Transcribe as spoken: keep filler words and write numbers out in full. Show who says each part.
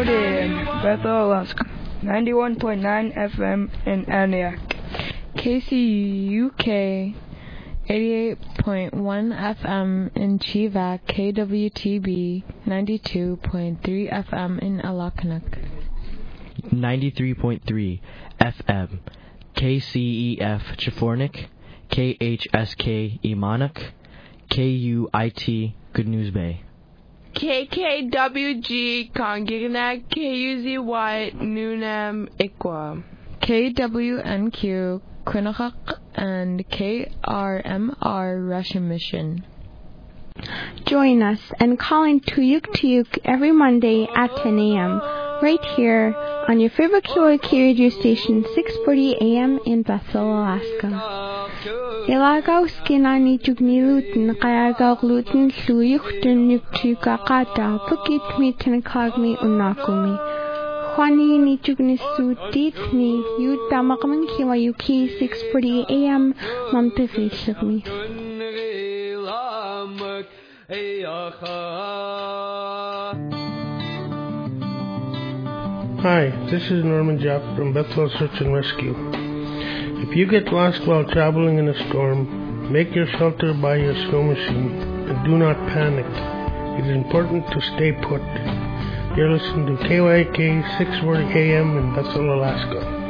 Speaker 1: forty A M, Bethel, Alaska. ninety-one point nine F M in Antioch.
Speaker 2: K C U K eighty-eight point one F M in Chivak. K W T B ninety-two point three F M in Alakanuk.
Speaker 3: ninety-three point three F M K C E F Chafornik, K H S K Imanuk, K U I T Good News Bay.
Speaker 4: K K W G Kongignac, K U Z Y Nunam Ikwa.
Speaker 2: K W N Q Quinnipiac and K R M R Russian Mission.
Speaker 5: Join us and call in Tuyuk Tuyuk every Monday at ten A M right here on your favorite K Y K radio station, six forty A M in Bethel, Alaska. Ilagaw skinani jugniluten kayagaw gluten luyuktun nuktukakata pukit mi tenkagmi unakumi. Juani ni jugnisudit ni yutamakman kiwayuki six forty A M mamtefishagmi.
Speaker 6: Hi, this is Norman Japp from Bethel Search and Rescue. If you get lost while traveling in a storm, make your shelter by your snow machine and do not panic. It is important to stay put. You're listening to K Y K six forty A M in Bethel, Alaska.